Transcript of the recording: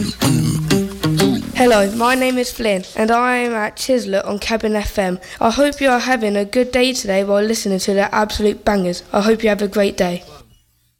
Hello, my name is Flynn and I am at Chislett on Cabin FM. I hope you are having a good day today while listening to the absolute bangers. I hope you have a great day.